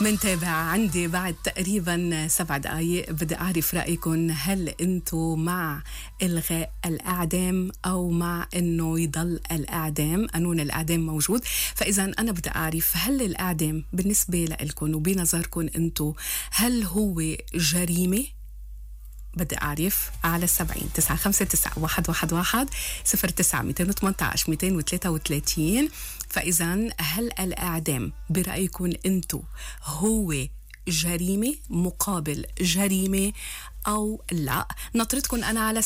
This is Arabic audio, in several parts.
منتابع عندي بعد تقريبا 7 دقايق. بدي أعرف رأيكم، هل أنتوا مع إلغاء الإعدام أو مع أنه يضل الإعدام؟ قانون الإعدام موجود، فإذا أنا بدي أعرف هل الإعدام بالنسبة لكم وبنظركم أنتوا هل هو جريمة؟ بدي أعرف على 70-959-111-09-218-233. فإذا هل الإعدام برأيكم أنتو هو جريمة مقابل جريمة أو لا؟ نطرتكم أنا على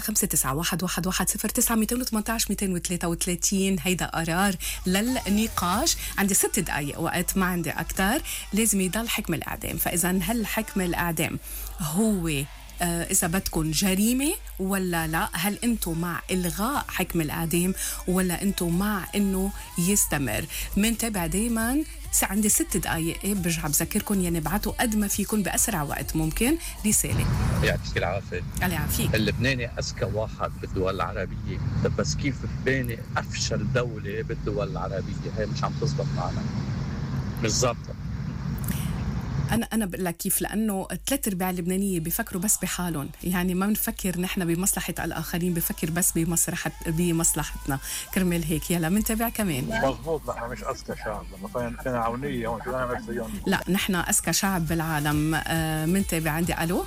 70-959-111-09-218-233. هيدا قرار للنقاش. عندي 6 دقايق وقت، ما عندي أكتر. لازم يضل حكم الإعدام. فإذا هل حكم الإعدام هو إذا بدكم جريمة ولا لا؟ هل أنتم مع إلغاء حكم الإعدام ولا أنتم مع أنه يستمر؟ منتابع دايما. عندي 6 دقايق. برجع بذكركم يعني ابعتوا قد ما فيكم بأسرع وقت ممكن رسالة. يعطيك العافية. الله يعافيك. اللبناني أذكى واحد بالدول العربية، بس كيف لبناني أفشل دولة بالدول العربية؟ هي مش عم تزبط معنا، مش ظابطة. أنا بقول لك كيف، لأنه 3/4 اللبنانية بيفكروا بس بحالهم، يعني ما بنفكر نحن بمصلحة الآخرين، بفكر بس بمصلحتنا. كرمال هيك يلا منتابع كمان. مضبوط، نحن مش أذكى شعب، لما كنا عونية هون شو نعمل فيهم؟ لا نحن أذكى شعب بالعالم. منتابع عندي. ألو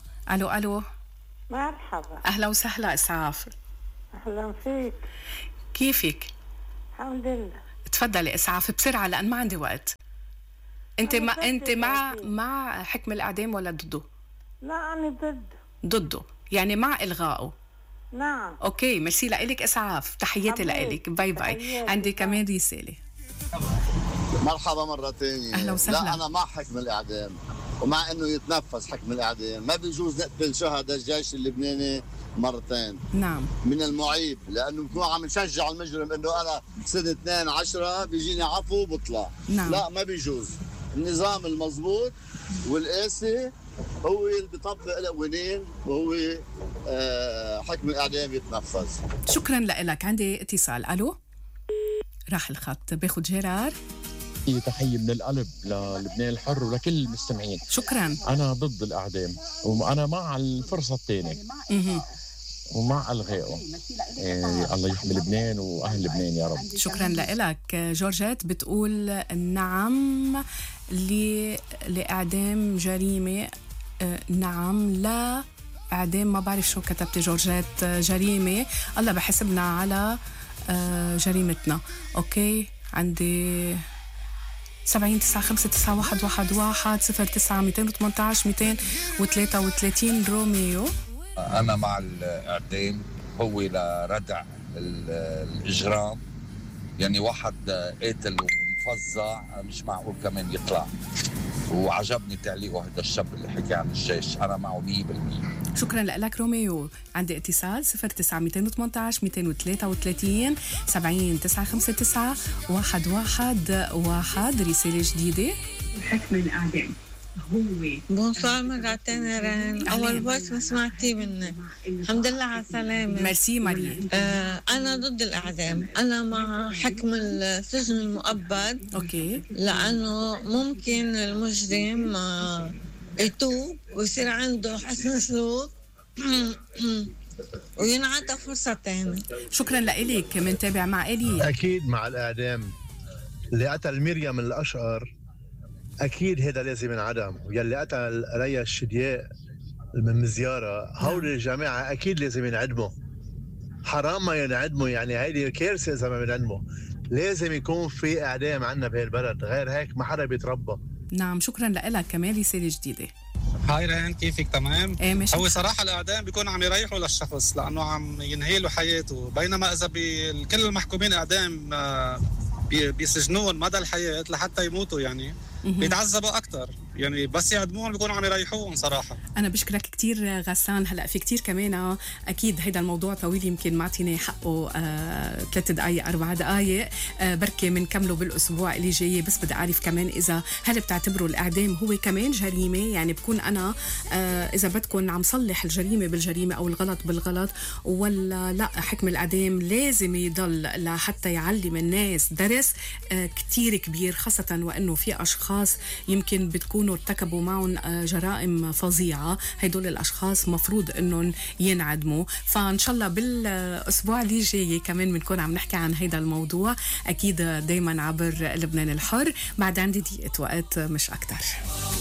مرحبا. أهلا وسهلا إسعاف. أهلا فيك. كيفك؟ الحمد لله. تفضلي إسعاف بسرعة لأن ما عندي وقت. انت مع حكم الاعدام ولا ضده؟ لا انا ضده، يعني مع الغائه. نعم. اوكي، ميرسي لك اسعاف. تحياتي لك. باي باي. عندي كمان رساله. مرحبا مرة ثانية. اهلا وسهلا. لا انا مع حكم الاعدام، ومع انه يتنفذ حكم الاعدام. ما بيجوز نقتل شهداء الجيش اللبناني مرتين. نعم. من المعيب، لانه بكون عم نشجع المجرم انه انا سنة 2/10 بيجيني عفو وبطلع. نعم. لا ما بيجوز. النظام المضبوط والقاسي هو اللي بيطبق القوانين، وهو حكم الاعدام يتنفذ. شكرا لك. عندي اتصال. الو، راح الخط. باخد جيرار. تحية من القلب للبنان الحر ولكل المستمعين. شكرا. أنا ضد الإعدام، وأنا مع الفرصة الثانية ومع الغائه. الله يحمي لبنان وأهل لبنان يا رب. شكرا لك. جورجيت بتقول نعم لإعدام جريمة. نعم لا إعدام. ما بعرف شو كتبت جورجيت. جريمة. الله بحسبنا على جريمتنا. أوكي. عندي 70-959-111-09-218-233. روميو. أنا مع الإعدام، هو لردع الإجرام. يعني واحد قاتل ومفزع مش معقول كمان يطلع. وعجبني تعليقه هذا الشاب اللي حكي عن الجيش، أنا معه 100%. شكرا لك روميو. عندي اتصال 0-9-218-233. 70-959-111. رسالة جديدة. حكم الإعدام هو. بونسوار مرة تانية ران. أول فويس ما سمعتي منك. الحمد لله على السلامة. ميرسي ماري. أنا ضد الإعدام. أنا مع حكم السجن المؤبد. أوكي. لأنه ممكن المجرم يتوب ويصير عنده حسن سلوك وينعطى فرصة تانية. شكرا لك. منتابع مع إلي. أكيد مع الإعدام. اللي قتل مريم الأشقر أكيد هذا لازم ينعدم، واللي قتل ريا الشدياء من مزيارة هول الجماعة أكيد لازم ينعدموا. حرام ما ينعدموا، يعني هيدي كارثة إذا ما بينعدموا. لازم يكون في إعدام عنا بهالبلد، غير هيك ما حدا بيتربى. نعم. شكرا لك. كمان رسالة جديدة. هاي ريان، كيفك؟ تمام. هو صراحة الإعدام بيكون عم يريحوا للشخص لأنه عم ينهي له حياته، بينما إذا كل المحكومين إعدام بيسجنون مدى الحياة لحتى يموتوا، يعني بيتعذبوا أكتر. يعني بس يعدموهم بيكونوا عم يريحوهم صراحه. انا بشكرك كتير غسان. هلا في كتير كمان اكيد هيدا الموضوع طويل يمكن ما اعطيني حقه 3 دقائق 4 دقائق، بركي منكمله بالاسبوع اللي جاي. بس بدي اعرف كمان اذا هل بتعتبروا الاعدام هو كمان جريمه؟ يعني بكون انا اذا بدكم عم صلح الجريمه بالجريمه او الغلط بالغلط، ولا لا حكم الاعدام لازم يضل لحتى يعلم الناس درس كتير كبير، خاصه وانه في اشخاص يمكن بتكونوا ارتكبوا معهم جرائم فظيعه. هدول الاشخاص مفروض انهم ينعدموا. فان شاء الله بالاسبوع اللي جاي كمان بنكون عم نحكي عن هيدا الموضوع، اكيد دايما عبر لبنان الحر. بعد عندي دقيقه وقت مش اكتر.